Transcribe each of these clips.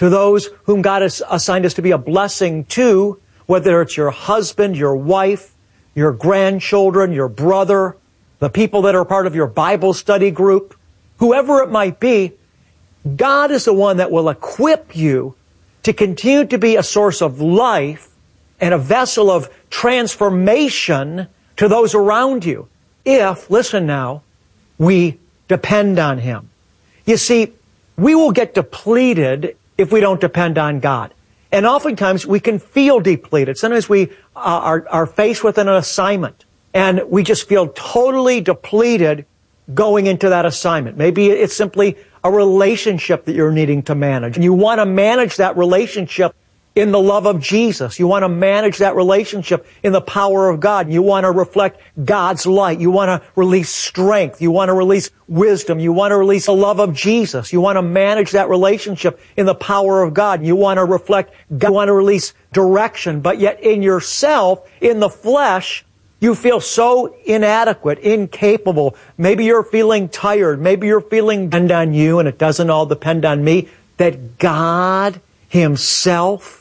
to those whom God has assigned us to be a blessing to, whether it's your husband, your wife, your grandchildren, your brother, the people that are part of your Bible study group, whoever it might be. God is the one that will equip you to continue to be a source of life and a vessel of transformation to those around you. If, listen now, we depend on Him. You see, we will get depleted if we don't depend on God. And oftentimes we can feel depleted. Sometimes we are faced with an assignment and we just feel totally depleted going into that assignment. Maybe it's simply a relationship that you're needing to manage. And you want to manage that relationship in the love of Jesus. You want to manage that relationship in the power of God. You want to reflect God's light. You want to release strength. You want to release wisdom. You want to release the love of Jesus. You want to manage that relationship in the power of God. You want to reflect God. You want to release direction. But yet in yourself, in the flesh, you feel so inadequate, incapable. Maybe you're feeling tired. Maybe you're feeling depend on you, and it doesn't all depend on me. That God Himself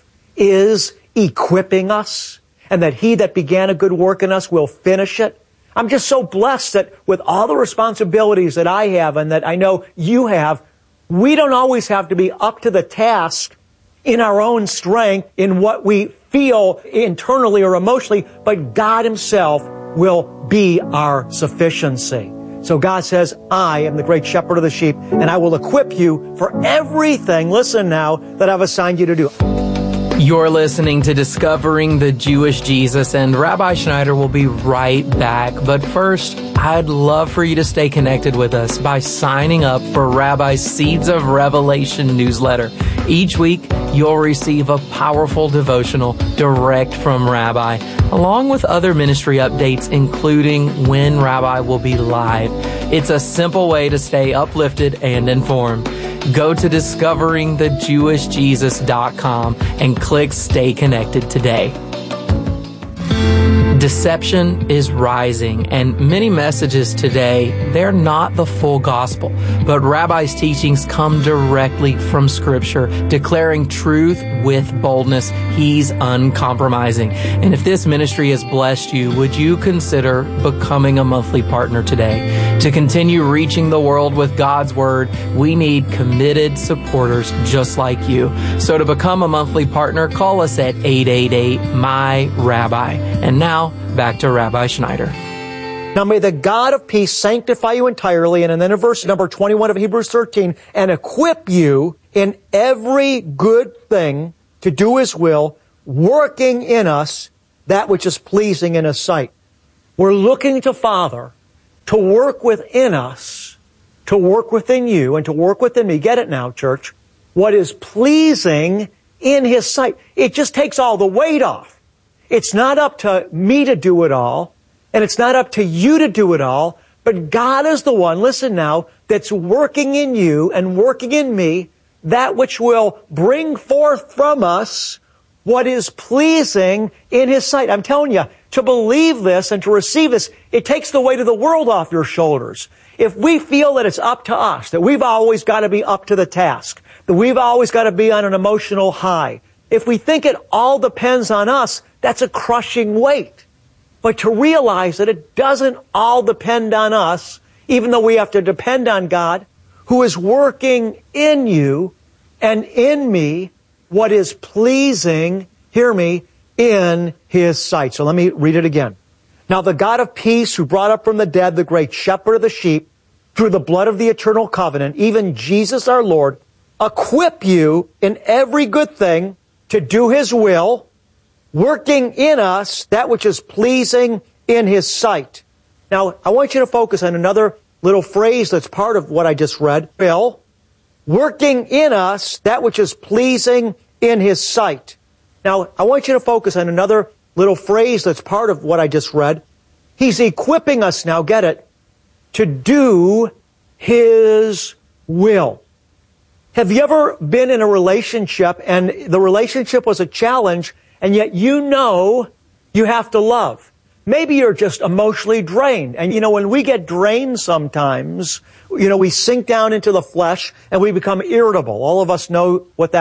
is equipping us, and that He that began a good work in us will finish it. I'm just so blessed that with all the responsibilities that I have and that I know you have, we don't always have to be up to the task in our own strength, in what we feel internally or emotionally, but God Himself will be our sufficiency. So God says, I am the great shepherd of the sheep, and I will equip you for everything, listen now, that I've assigned you to do. You're listening to Discovering the Jewish Jesus, and Rabbi Schneider will be right back. But first, I'd love for you to stay connected with us by signing up for Rabbi's Seeds of Revelation newsletter. Each week, you'll receive a powerful devotional direct from Rabbi, along with other ministry updates, including when Rabbi will be live. It's a simple way to stay uplifted and informed. Go to discoveringthejewishjesus.com and click Stay Connected today. Deception is rising, and many messages today, they're not the full gospel. But Rabbi's teachings come directly from Scripture, declaring truth with boldness. He's uncompromising. And if this ministry has blessed you, would you consider becoming a monthly partner today? To continue reaching the world with God's Word, we need committed supporters just like you. So to become a monthly partner, call us at 888-MY-RABBI. And now, back to Rabbi Schneider. Now may the God of peace sanctify you entirely, and then in verse number 21 of Hebrews 13, and equip you in every good thing to do His will, working in us that which is pleasing in His sight. We're looking to Father to work within us, to work within you, and to work within me. Get it now, church. What is pleasing in His sight. It just takes all the weight off. It's not up to me to do it all, and it's not up to you to do it all, but God is the one, listen now, that's working in you and working in me that which will bring forth from us what is pleasing in His sight. I'm telling you, to believe this and to receive this, it takes the weight of the world off your shoulders. If we feel that it's up to us, that we've always got to be up to the task, that we've always got to be on an emotional high, if we think it all depends on us, that's a crushing weight. But to realize that it doesn't all depend on us, even though we have to depend on God, who is working in you and in me what is pleasing, hear me, in His sight. So let me read it again. Now the God of peace, who brought up from the dead the great shepherd of the sheep, through the blood of the eternal covenant, even Jesus our Lord, equip you in every good thing to do His will, working in us that which is pleasing in His sight. Now, I want you to focus on another little phrase that's part of what I just read. Will, working in us that which is pleasing in His sight. Now, I want you to focus on another little phrase that's part of what I just read. He's equipping us, now get it, to do His will. Have you ever been in a relationship and the relationship was a challenge, and yet you know you have to love? Maybe you're just emotionally drained. And when we get drained sometimes, we sink down into the flesh and we become irritable. All of us know what that